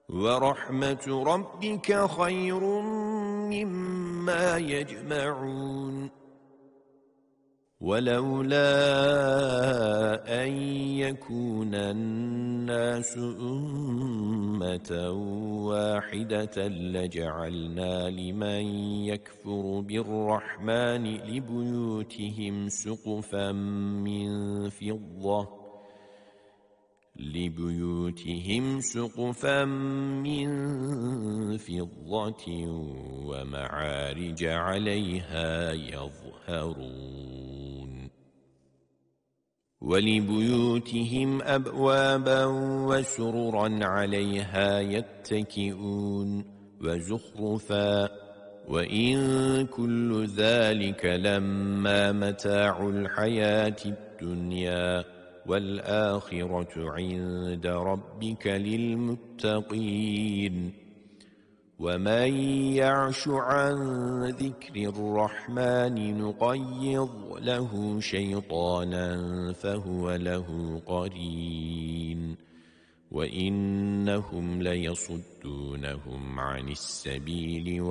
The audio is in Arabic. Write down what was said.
وَرَحْمَةُ رَبِّكَ خَيْرٌ مِّمَّا يَجْمَعُونَ وَلَوْلَا أَن يَكُونَ النَّاسُ أُمَّةً وَاحِدَةً لَّجَعَلْنَا لِمَن يَكْفُرُ بِالرَّحْمَٰنِ لِبُيُوتِهِمْ سُقُفًا مِّن فِضَّةٍ وَمَعَارِجَ عَلَيْهَا يَظْهَرُونَ وَلِبُيُوتِهِمْ أَبْوَابًا وَسُرُرًا عَلَيْهَا يَتَّكِئُونَ وَزُخْرُفًا وَإِن كُلُّ ذَلِكَ لَمَّا مَتَاعُ الْحَيَاةِ الدُّنْيَا وَالْآخِرَةُ عِندَ رَبِّكَ لِلْمُتَّقِينَ وَمَن يَعْشُ عَن ذِكْرِ الرَّحْمَٰنِ نُقَيِّضْ لَهُ شَيْطَانًا فَهُوَ لَهُ قَرِينٌ وَإِنَّهُمْ لَيَصُدُّونَهُمْ عَنِ السَّبِيلِ